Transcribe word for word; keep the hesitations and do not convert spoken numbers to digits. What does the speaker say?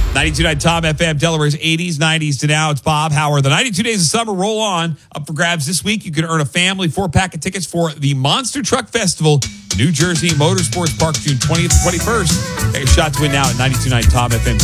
ninety-two point nine Tom F M, Delaware's eighties, nineties to now. It's Bob Howard. The ninety-two Days of Summer roll on. Up for grabs this week. You can earn a family four-pack of tickets for the Monster Truck Festival, New Jersey Motorsports Park, June twentieth to twenty-first. Take a shot to win now at ninety-two point nine Tom F M.